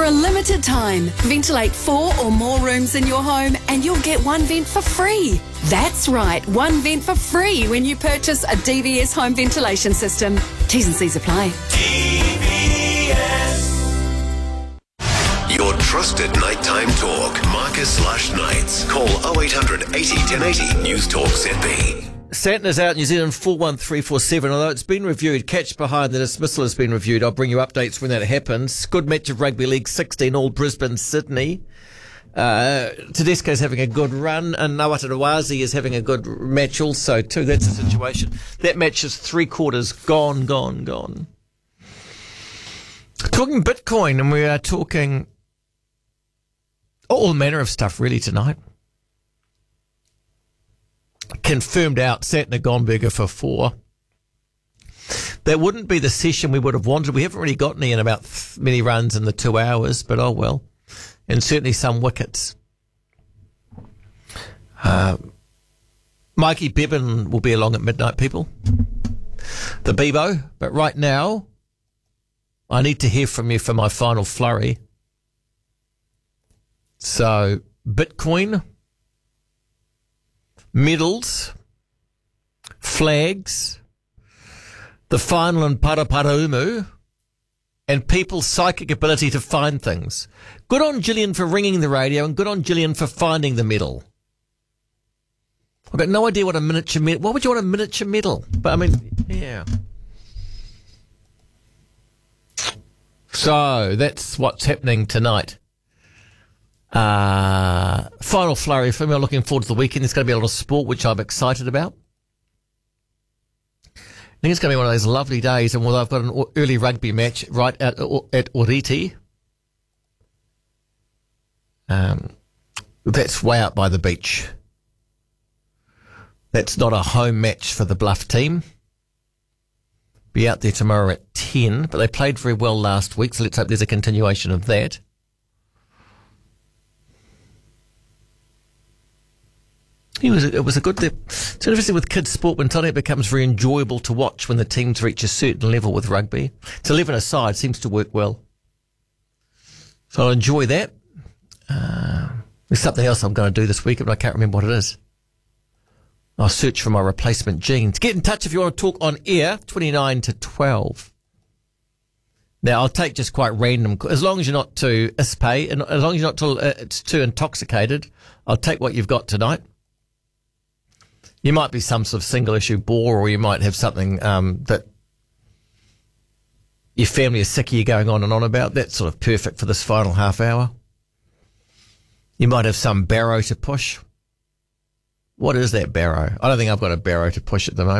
For a limited time, ventilate 4 or more rooms in your home and you'll get one vent for free. That's right, one vent for free when you purchase a DVS home ventilation system. T's and C's apply. DVS. Your trusted nighttime talk. Marcus/Knights. Call 0800 80 1080 News Talk ZB. Santner's out, New Zealand 41347. Although it's been reviewed, catch behind the dismissal has been reviewed. I'll bring you updates when that happens. Good match of Rugby League 16, all Brisbane, Sydney. Tedesco's having a good run, and Nawatarawazi is having a good match also too. That's the situation. That match is 3/4 gone. Talking Bitcoin, and we are talking all manner of stuff really tonight. Confirmed out Santner Gonberger for 4. That wouldn't be the session we would have wanted. We haven't really got any in about many runs in the 2 hours, but oh well. And certainly some wickets. Mikey Bevan will be along at midnight, people. The Bebo. But right now, I need to hear from you for my final flurry. So, Bitcoin, medals, flags, the final in Paraparaumu, and people's psychic ability to find things. Good on Gillian for ringing the radio, and good on Gillian for finding the medal. I've got no idea what a miniature medal... Why would you want a miniature medal? But, I mean, yeah. So, that's what's happening tonight. Final flurry for me. I'm looking forward to the weekend. There's going to be a lot of sport, which I'm excited about. I think it's going to be one of those lovely days, and although I've got an early rugby match right at Oriti, that's way out by the beach. That's not a home match for the Bluff team. Be out there tomorrow at 10, but they played very well last week, so let's hope there's a continuation of that. It was a good... It's interesting with kids' sport when suddenly it becomes very enjoyable to watch when the teams reach a certain level with rugby. It's 11-a-side, seems to work well. So I'll enjoy that. There's something else I'm going to do this weekend, but I can't remember what it is. I'll search for my replacement jeans. Get in touch if you want to talk on air, 29 to 12. Now, I'll take just quite random, as long as you're not too ispay, and as long as you're not too intoxicated, I'll take what you've got tonight. You might be some sort of single issue bore, or you might have something that your family is sick of you going on and on about. That's sort of perfect for this final half hour. You might have some barrow to push. What is that barrow? I don't think I've got a barrow to push at the moment.